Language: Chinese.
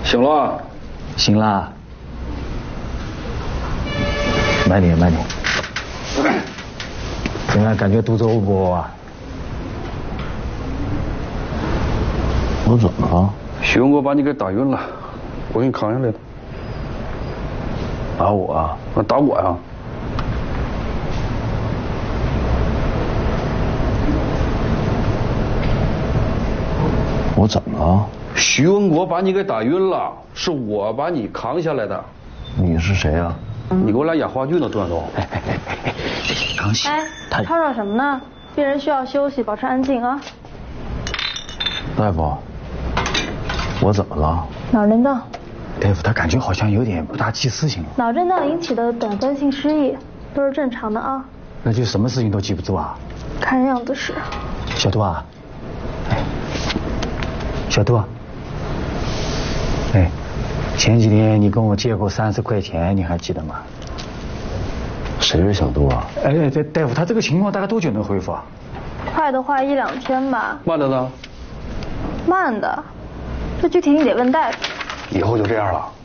醒了， 醒了。慢点，慢点。怎么样？感觉肚子饿不饿啊？ 我怎么了？ 徐文国把你给打晕了，我给你扛下来的。 打我啊？ 打我呀？ 我怎么了？ 徐文国把你给打晕了，是我把你扛下来的。 你是谁啊？ 你给我俩演话剧呢，段总。 康熙， 吵吵什么呢？病人需要休息，保持安静啊。 大夫，我怎么了？ 脑震荡。 大夫，他感觉好像有点不大记事情了。 脑震荡引起的短暂性失忆都是正常的啊。 那就什么事情都记不住啊？ 看样子是。 小杜啊，哎，小杜啊，哎，前几天你跟我借过30块钱，你还记得吗？ 谁是小杜啊？ 哎，大夫，他这个情况大概多久能恢复啊？ 快的话1、2天吧。 慢的呢？ 慢的，这具体你得问大夫。 以后就这样了。